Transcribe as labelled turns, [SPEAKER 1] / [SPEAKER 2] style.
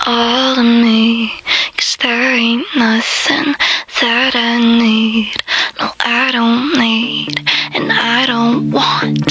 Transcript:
[SPEAKER 1] all of me, 'cause there ain't nothing that I need. No, I don't need, and I don't want